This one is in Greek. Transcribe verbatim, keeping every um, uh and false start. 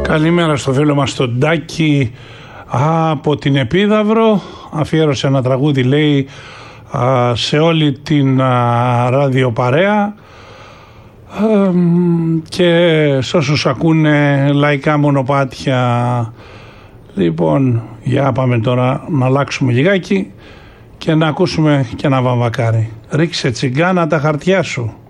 Καλημέρα στο φίλο μας τον Τάκη από την Επίδαυρο. Αφιέρωσε ένα τραγούδι, λέει, σε όλη την ραδιοπαρέα και σε όσους ακούνε λαϊκά μονοπάτια. Λοιπόν, για πάμε τώρα να αλλάξουμε λιγάκι και να ακούσουμε και ένα βαμβακάρι. Ρίξε τσιγκάνα τα χαρτιά σου.